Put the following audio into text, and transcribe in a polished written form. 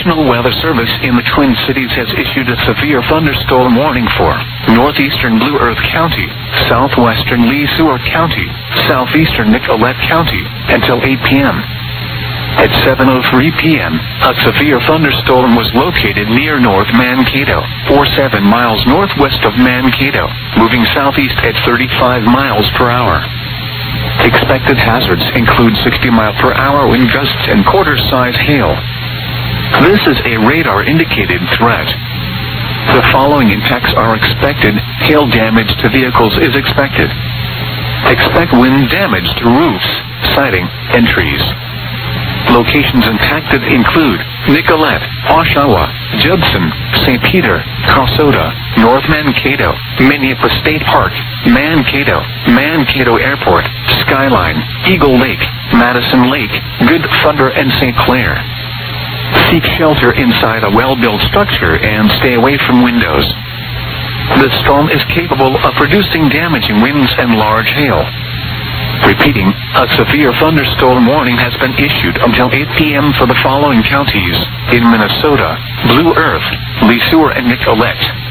National Weather Service in the Twin Cities has issued a severe thunderstorm warning for northeastern Blue Earth County, southwestern Lee Sueur County, southeastern Nicollet County, until 8 p.m. At 7:03 p.m., a severe thunderstorm was located near North Mankato, or 7 miles northwest of Mankato, moving southeast at 35 miles per hour. Expected hazards include 60-mile-per-hour wind gusts and quarter-size hail. This is a radar-indicated threat. The following impacts are expected. Hail damage to vehicles is expected. Expect wind damage to roofs, siding, and trees. Locations impacted include Nicollet, Oshawa, Judson, St. Peter, Cossota, North Mankato, Minneapolis State Park, Mankato, Mankato Airport, Skyline, Eagle Lake, Madison Lake, Good Thunder, and St. Clair. Seek shelter inside a well-built structure and stay away from windows. The storm is capable of producing damaging winds and large hail. Repeating, a severe thunderstorm warning has been issued until 8 p.m. for the following counties in Minnesota: Blue Earth, Lee Sueur, and Nicollet.